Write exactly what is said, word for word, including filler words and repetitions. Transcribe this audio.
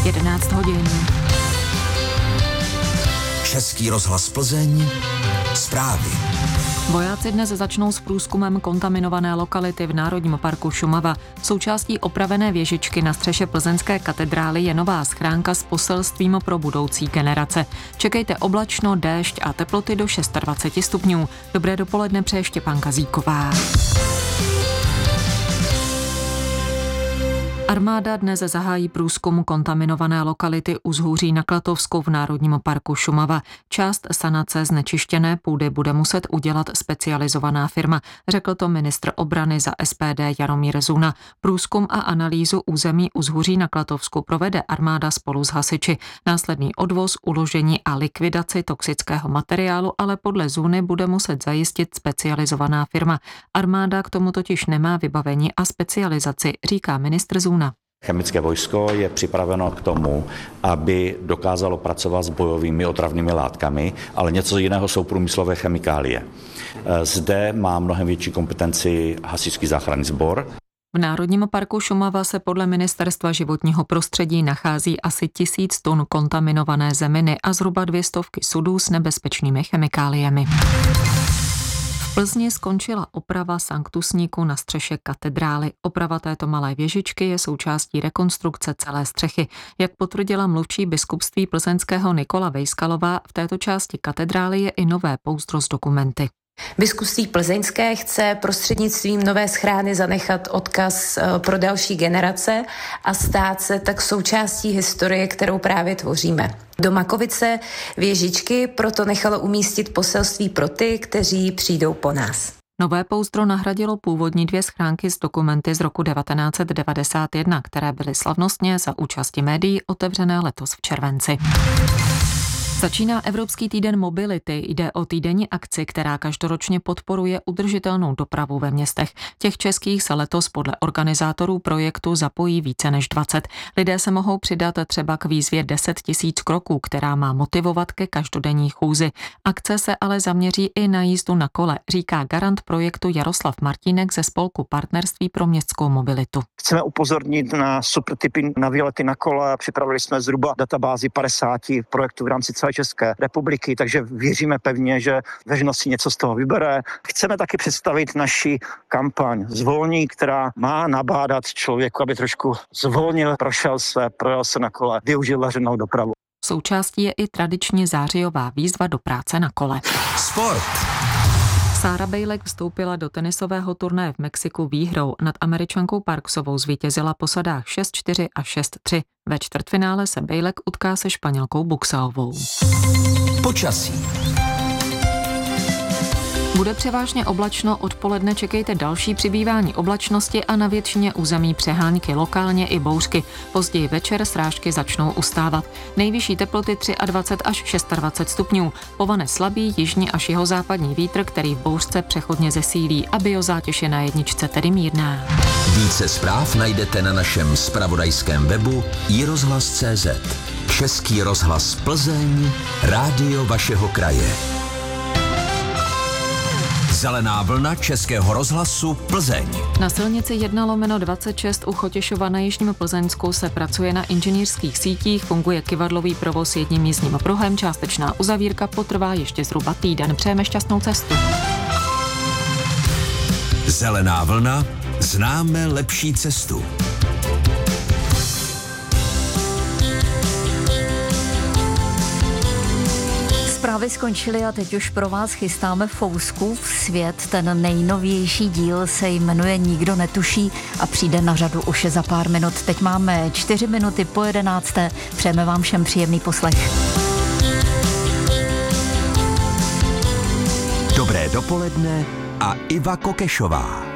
jedenáct hodin. Český rozhlas Plzeň, zprávy. Vojáci dnes začnou s průzkumem kontaminované lokality v Národním parku Šumava. Součástí opravené věžičky na střeše plzeňské katedrály je nová schránka s poselstvím pro budoucí generace. Čekejte oblačno, déšť a teploty do dvacet šest stupňů. Dobré dopoledne přeje Štěpánka Zíková. Armáda dnes zahájí průzkum kontaminované lokality u Zhůří na Klatovsku v Národním parku Šumava. Část sanace znečištěné půdy bude muset udělat specializovaná firma, řekl to ministr obrany za S P D Jaromír Zuna. Průzkum a analýzu území u Zhůří na Klatovsku provede armáda spolu s hasiči. Následný odvoz, uložení a likvidaci toxického materiálu ale podle Zuny bude muset zajistit specializovaná firma. Armáda k tomu totiž nemá vybavení a specializaci, říká ministr Zuna. Chemické vojsko je připraveno k tomu, aby dokázalo pracovat s bojovými otravnými látkami, ale něco jiného jsou průmyslové chemikálie. Zde má mnohem větší kompetenci hasičský záchranný sbor. V Národním parku Šumava se podle Ministerstva životního prostředí nachází asi tisíc tun kontaminované zeminy a zhruba dvě stovky sudů s nebezpečnými chemikáliemi. V Plzni skončila oprava sanktusníku na střeše katedrály. Oprava této malé věžičky je součástí rekonstrukce celé střechy. Jak potvrdila mluvčí biskupství plzeňského Nikola Vejskalová, v této části katedrály je i nové pouzdro s dokumenty. Biskupství plzeňské chce prostřednictvím nové schrány zanechat odkaz pro další generace a stát se tak součástí historie, kterou právě tvoříme. Do Makovice věžičky proto nechalo umístit poselství pro ty, kteří přijdou po nás. Nové pouzdro nahradilo původní dvě schránky s dokumenty z roku devatenáct set devadesát jedna, které byly slavnostně za účasti médií otevřené letos v červenci. Začíná Evropský týden mobility. Jde o týdenní akci, která každoročně podporuje udržitelnou dopravu ve městech. Těch českých se letos podle organizátorů projektu zapojí více než dvacet. Lidé se mohou přidat třeba k výzvě deset tisíc kroků, která má motivovat ke každodenní chůzi. Akce se ale zaměří i na jízdu na kole, říká garant projektu Jaroslav Martínek ze spolku Partnerství pro městskou mobilitu. Chceme upozornit na supertypy na výlety na kole. Připravili jsme zhruba databázi padesát projektů v rámci celé České republiky, takže věříme pevně, že veřejnost si něco z toho vybere. Chceme taky představit naši kampaň Zvolní, která má nabádat člověku, aby trošku zvolnil, prošel se, projel se na kole, využil veřejnou dopravu. Součástí je i tradičně zářijová výzva do práce na kole. Sport. Sára Bejlek vstoupila do tenisového turnaje v Mexiku výhrou. Nad Američankou Parksovou zvítězila po sadách šest čtyři a šest tři. Ve čtvrtfinále se Bejlek utká se Španělkou Buxaovou. Počasí. Bude převážně oblačno, odpoledne čekejte další přibývání oblačnosti a na většině území přehánky, lokálně i bouřky. Později večer srážky začnou ustávat. Nejvyšší teploty dvacet tři až dvacet šest stupňů. Povane slabý jižní až jihozápadní vítr, který v bouřce přechodně zesílí a biozátěž je na jedničce tedy mírná. Více zpráv najdete na našem zpravodajském webu i rozhlas tečka cé zet. Český rozhlas Plzeň, rádio vašeho kraje. Zelená vlna Českého rozhlasu Plzeň. Na silnici jedna lomeno dvacet šest u Chotěšova na jižním Plzeňsku se pracuje na inženýrských sítích, funguje kyvadlový provoz jedním jízdním pruhem, částečná uzavírka potrvá ještě zhruba týden. Přejeme šťastnou cestu. Zelená vlna, známe lepší cestu. Zprávy skončily a teď už pro vás chystáme Fouskův svět. Ten nejnovější díl se jmenuje Nikdo netuší a přijde na řadu už za pár minut. Teď máme čtyři minuty po jedenácté. Přejeme vám všem příjemný poslech. Dobré dopoledne a Iva Kokešová.